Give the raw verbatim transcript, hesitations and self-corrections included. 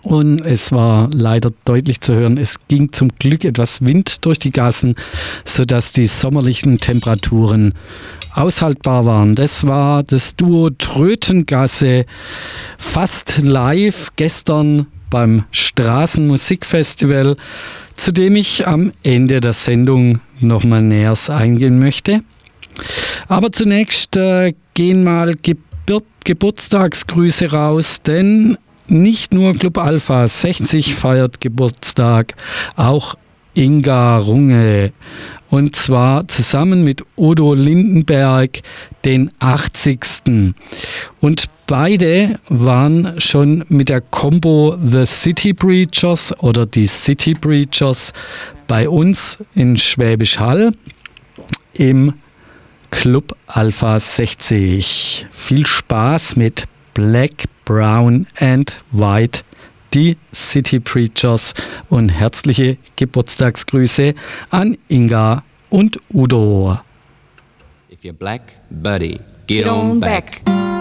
Und es war leider deutlich zu hören, es ging zum Glück etwas Wind durch die Gassen, sodass die sommerlichen Temperaturen aushaltbar waren. Das war das Duo Trötengasse fast live gestern beim Straßenmusikfestival, zu dem ich am Ende der Sendung nochmal näher eingehen möchte. Aber zunächst äh, gehen mal Gebur- Geburtstagsgrüße raus, denn nicht nur Club Alpha sechzig feiert Geburtstag, auch Inga Runge. Und zwar zusammen mit Udo Lindenberg den achtzigsten. Und beide waren schon mit der Combo The City Preachers oder die City Preachers bei uns in Schwäbisch Hall im Club Alpha sechzig. Viel Spaß mit Black, Brown and White, die City Preachers, und herzliche Geburtstagsgrüße an Inga und Udo. If you're black, buddy, get on back.